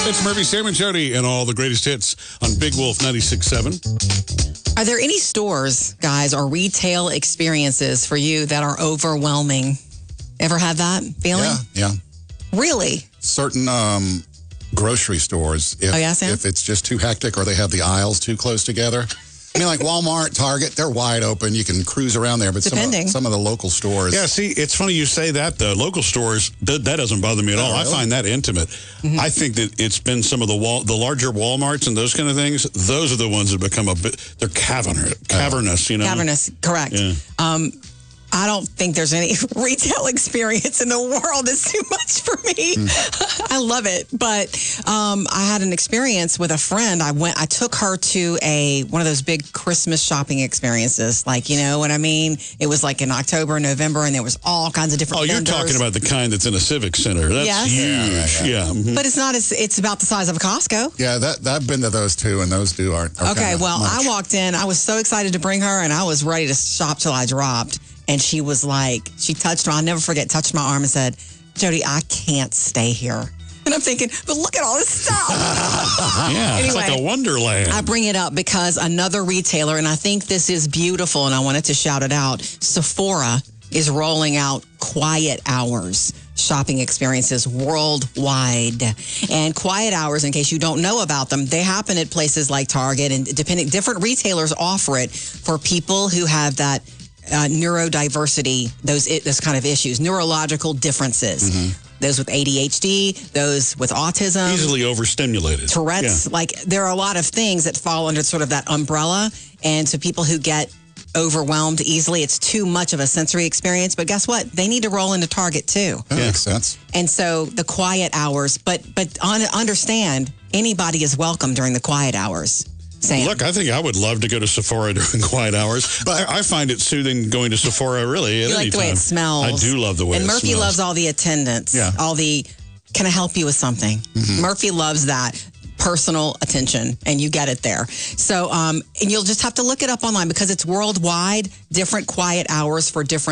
It's Murphy, Sam, and Jody, and all the greatest hits on Big Wolf 96.7. Are there any stores, guys, or retail experiences for you that are overwhelming? Ever had that feeling? Yeah. Really? Certain grocery stores, if it's just too hectic or they have the aisles too close together. I mean, like Walmart, Target, they're wide open. You can cruise around there, but some of the local stores. Yeah, see, it's funny you say that. The local stores, that doesn't bother me at all. Really? I find that intimate. Mm-hmm. I think that it's been some of the larger Walmarts and those kind of things. Those are the ones that become they're cavernous, you know? Cavernous, correct. Yeah. I don't think there's any retail experience in the world that's too much for me. I love it. But I had an experience with a friend. I took her to one of those big Christmas shopping experiences. Like, you know what I mean? It was like in October, November, and there was all kinds of different vendors. You're talking about the kind that's in a civic center. That's huge. Yeah. Mm-hmm. But it's about the size of a Costco. Yeah, I've been to those too, and those aren't okay, well, much. I walked in. I was so excited to bring her, and I was ready to shop till I dropped. And she was like, she touched my arm and said, Jody, I can't stay here. And I'm thinking, but look at all this stuff. Yeah, anyway, it's like a wonderland. I bring it up because another retailer, and I think this is beautiful, and I wanted to shout it out, Sephora is rolling out quiet hours shopping experiences worldwide. And quiet hours, in case you don't know about them, they happen at places like Target, and different retailers offer it for people who have that neurodiversity, those kind of issues, neurological differences. Mm-hmm. Those with ADHD, those with autism. Easily overstimulated. Tourette's. Yeah. Like, there are a lot of things that fall under sort of that umbrella. And so people who get overwhelmed easily, it's too much of a sensory experience. But guess what? They need to roll into Target too. That makes sense. And so the quiet hours, but understand, anybody is welcome during the quiet hours. Sam. Look, I think I would love to go to Sephora during quiet hours, but I find it soothing going to Sephora really at you any like the time. way it smells. I do love the way it smells. And Murphy loves all the attendants. Yeah. Can I help you with something? Mm-hmm. Murphy loves that personal attention, and you get it there. So, and you'll just have to look it up online because it's worldwide, different quiet hours for different